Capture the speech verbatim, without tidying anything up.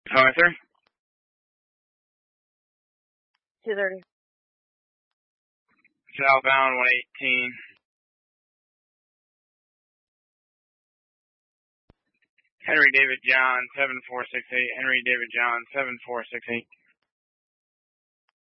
Arthur? two thirty. Southbound one eighteen. Henry David John seven four six eight. Henry David John seven four six eight.